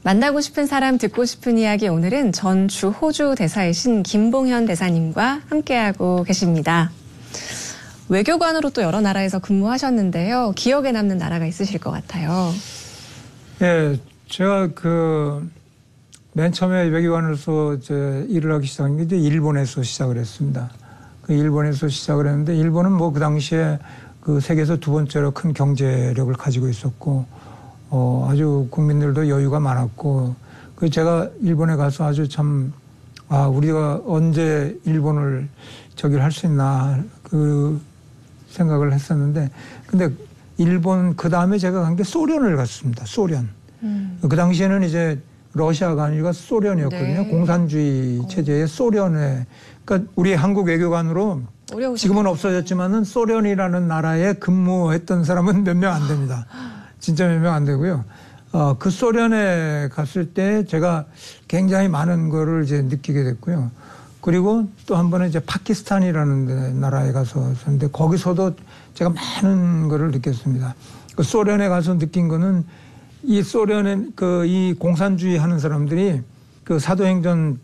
만나고 싶은 사람 듣고 싶은 이야기, 오늘은 전주 호주 대사이신 김봉현 대사님과 함께하고 계십니다. 외교관으로 또 여러 나라에서 근무하셨는데요. 기억에 남는 나라가 있으실 것 같아요. 예, 제가 맨 처음에 외교관으로서 이제 일을 하기 시작한 게 이제 일본에서 시작을 했습니다. 일본에서 시작을 했는데, 일본은 뭐 그 당시에 세계에서 두 번째로 큰 경제력을 가지고 있었고, 아주 국민들도 여유가 많았고, 제가 일본에 가서 아주 참, 우리가 언제 일본을 할 수 있나, 생각을 했었는데, 근데 일본, 그 다음에 제가 간 게 소련을 갔습니다. 소련. 그 당시에는 이제 러시아가 아니라 소련이었거든요. 네. 공산주의 체제의 소련에. 그러니까 우리 한국 외교관으로 지금은 없어졌지만은 소련이라는 나라에 근무했던 사람은 몇 명 안 됩니다. 진짜 몇 명 안 되고요. 그 소련에 갔을 때 제가 굉장히 많은 거를 이제 느끼게 됐고요. 그리고 또 한 번은 이제 파키스탄이라는 나라에 가서 있었는데, 거기서도 제가 많은 거를 느꼈습니다. 그 소련에 가서 느낀 거는, 이 소련의 이 공산주의 하는 사람들이 사도행전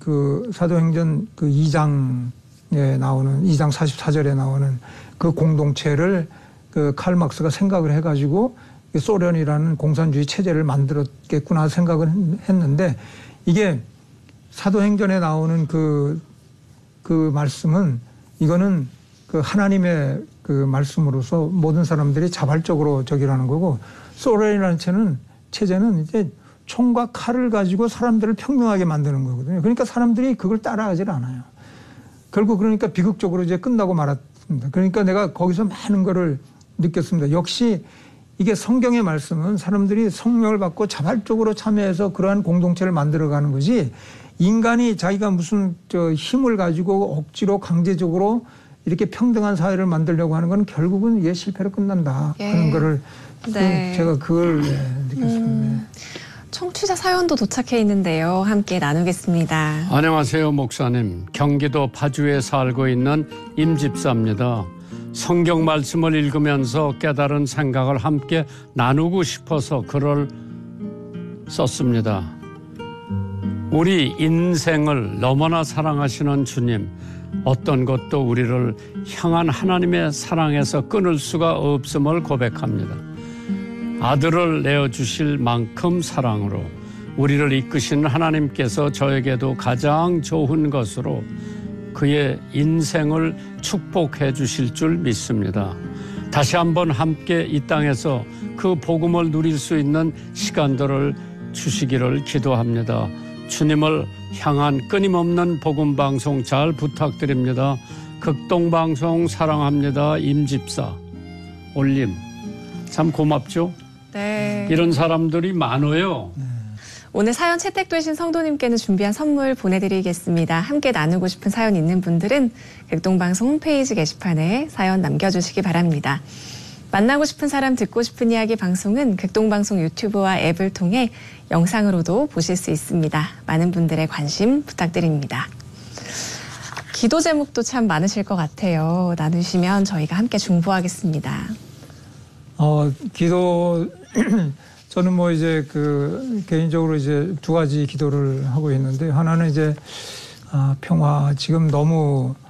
2장에 나오는, 2장 44절에 나오는 그 공동체를 칼 막스가 생각을 해가지고 소련이라는 공산주의 체제를 만들었겠구나 생각을 했는데, 이게 사도행전에 나오는 그 말씀은, 이거는 하나님의 말씀으로서 모든 사람들이 자발적으로 저기라는 거고, 소련이라는 체제는 이제 총과 칼을 가지고 사람들을 평등하게 만드는 거거든요. 그러니까 사람들이 그걸 따라하질 않아요. 결국 그러니까 비극적으로 이제 끝나고 말았습니다. 그러니까 내가 거기서 많은 거를 느꼈습니다. 역시 이게 성경의 말씀은 사람들이 성령을 받고 자발적으로 참여해서 그러한 공동체를 만들어가는 거지, 인간이 자기가 무슨 힘을 가지고 억지로 강제적으로 이렇게 평등한 사회를 만들려고 하는 건 결국은 이게 실패로 끝난다 하는 거를 제가 그걸 느꼈습니다. 청취자 사연도 도착해 있는데요. 함께 나누겠습니다. 안녕하세요, 목사님. 경기도 파주에 살고 있는 임집사입니다. 성경 말씀을 읽으면서 깨달은 생각을 함께 나누고 싶어서 글을 썼습니다. 우리 인생을 너무나 사랑하시는 주님, 어떤 것도 우리를 향한 하나님의 사랑에서 끊을 수가 없음을 고백합니다. 아들을 내어주실 만큼 사랑으로 우리를 이끄시는 하나님께서 저에게도 가장 좋은 것으로 그의 인생을 축복해 주실 줄 믿습니다. 다시 한번 함께 이 땅에서 그 복음을 누릴 수 있는 시간들을 주시기를 기도합니다. 주님을 향한 끊임없는 복음방송 잘 부탁드립니다. 극동방송 사랑합니다. 임집사. 올림. 참 고맙죠? 네. 이런 사람들이 많아요. 오늘 사연 채택되신 성도님께는 준비한 선물 보내드리겠습니다. 함께 나누고 싶은 사연 있는 분들은 극동방송 홈페이지 게시판에 사연 남겨주시기 바랍니다. 만나고 싶은 사람 듣고 싶은 이야기 방송은 극동방송 유튜브와 앱을 통해 영상으로도 보실 수 있습니다. 많은 분들의 관심 부탁드립니다. 기도 제목도 참 많으실 것 같아요. 나누시면 저희가 함께 중보하겠습니다. 기도 저는 뭐 이제 개인적으로 이제 두 가지 기도를 하고 있는데, 하나는 이제 평화, 지금 너무